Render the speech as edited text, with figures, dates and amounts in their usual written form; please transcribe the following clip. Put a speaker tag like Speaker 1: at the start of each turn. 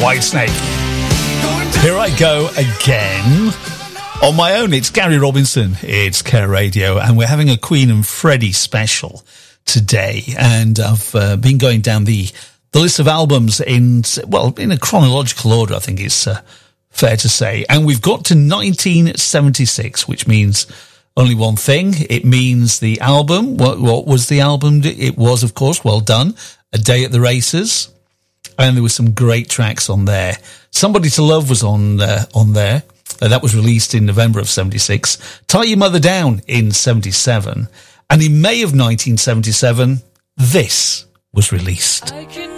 Speaker 1: Whitesnake. Here I go again. On my own, it's Gary Robinson. It's Care Radio, and we're having a Queen and Freddie special today. And I've been going down the list of albums in a chronological order, I think it's fair to say. And we've got to 1976, which means only one thing. It means the album. What was the album? It was, of course, Well Done, A Day at the Races. And there were some great tracks on there. Somebody to Love was on there. That was released in November of 76. Tie Your Mother Down in 77. And in May of 1977, this was released.